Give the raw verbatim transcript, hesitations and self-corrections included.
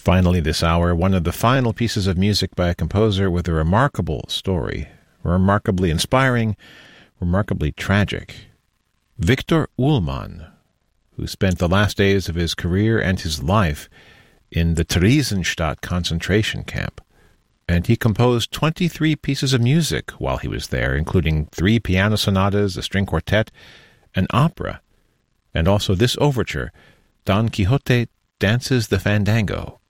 Finally, this hour, one of the final pieces of music by a composer with a remarkable story, remarkably inspiring, remarkably tragic. Victor Ullmann, who spent the last days of his career and his life in the Theresienstadt concentration camp. And he composed twenty-three pieces of music while he was there, including three piano sonatas, a string quartet, an opera, and also this overture, Don Quixote Dances the Fandango.